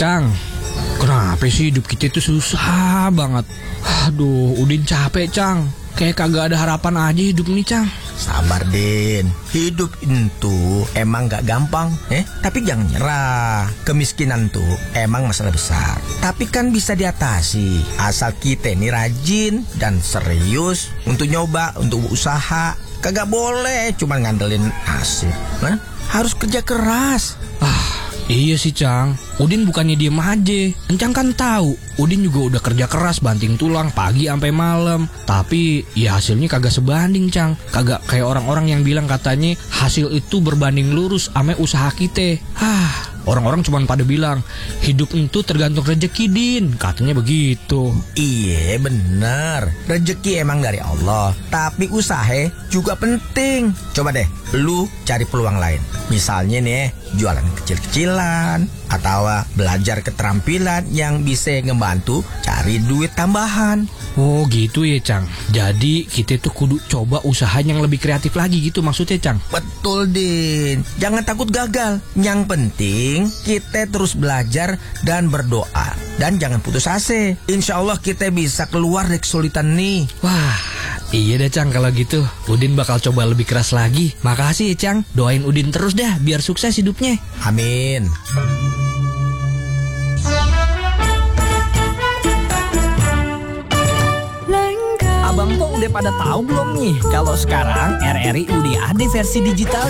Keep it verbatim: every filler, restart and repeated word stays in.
Cang, kenapa sih hidup kita itu susah banget? Aduh, Udin capek, Cang. Kayak kagak ada harapan aja hidup nih, Cang. Sabar, Din. Hidup itu emang gak gampang, eh? Tapi jangan nyerah. Kemiskinan tuh emang masalah besar, tapi kan bisa diatasi asal kita ini rajin dan serius untuk nyoba, untuk usaha. Kagak boleh cuma ngandelin nasib, nah? Harus kerja keras. Ah, iya sih, Cang. Udin bukannya diem aja. Encang kan tahu, Udin juga udah kerja keras banting tulang pagi sampai malam. Tapi ya hasilnya kagak sebanding, Cang. Kagak kayak orang-orang yang bilang katanya hasil itu berbanding lurus ame usaha kita. Hah, orang-orang cuma pada bilang hidup itu tergantung rezeki, Din. Katanya begitu. Iya bener, rezeki emang dari Allah, tapi usaha juga penting. Coba deh, lu cari peluang lain. Misalnya nih, jualan kecil-kecilan, atau belajar keterampilan yang bisa ngebantu cari duit tambahan. Oh gitu ya, Cang. Jadi kita tuh kudu coba usaha yang lebih kreatif lagi gitu maksudnya, Cang. Betul, Din. Jangan takut gagal. Yang penting kita terus belajar dan berdoa. Dan jangan putus asa. Insya Allah kita bisa keluar dari kesulitan nih. Wah, iya deh, Cang. Kalau gitu Udin bakal coba lebih keras lagi. Makasih ya, Cang. Doain Udin terus dah biar sukses hidupnya. Amin. Abang tuh udah pada tahu belum nih kalau sekarang R R I udah ada versi digital